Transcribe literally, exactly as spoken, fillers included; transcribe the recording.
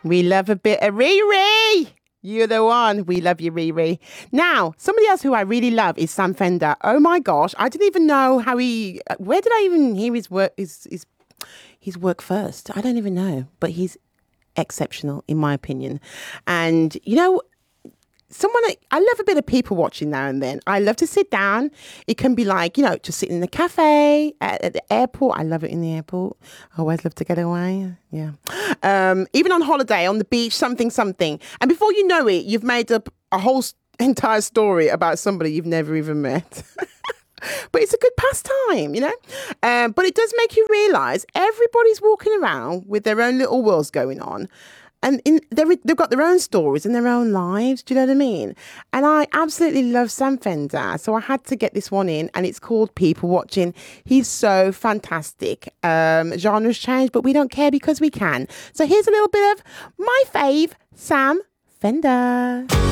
We love a bit of Riri. You're the one. We love you, Riri. Now, somebody else who I really love is Sam Fender. Oh my gosh, I didn't even know how he. Where did I even hear his work? His his his work first? I don't even know, but he's exceptional in my opinion. And you know, someone I love a bit of people watching now and then. I love to sit down. It can be like, you know, just sitting in the cafe at, at the airport. I love it in the airport. I always love to get away. Yeah. Um, even on holiday, on the beach, something, something. And before you know it, you've made up a whole entire story about somebody you've never even met. But it's a good pastime, you know. Um, but it does make you realise everybody's walking around with their own little worlds going on. And in, they've got their own stories and their own lives. Do you know what I mean? And I absolutely love Sam Fender. So I had to get this one in. And it's called People Watching. He's so fantastic. Um, genres change, but we don't care because we can. So here's a little bit of my fave, Sam Fender.